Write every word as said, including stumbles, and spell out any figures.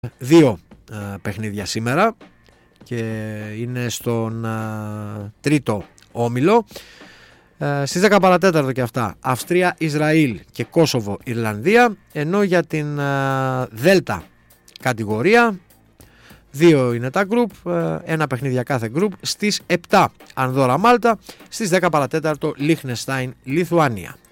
δύο ε, παιχνίδια σήμερα και είναι στον ε, τρίτο όμιλο. Ε, στις δέκα παρατέταρτο και αυτά Αυστρία, Ισραήλ και Κόσοβο, Ιρλανδία, ενώ για την ε, Δέλτα κατηγορία δύο είναι τα γκρουπ, ένα παιχνίδι για κάθε γκρουπ. Στις επτά Ανδόρα, Μάλτα, στις δέκα παρατέταρτο Λίχνεστάιν, Λιθουανία.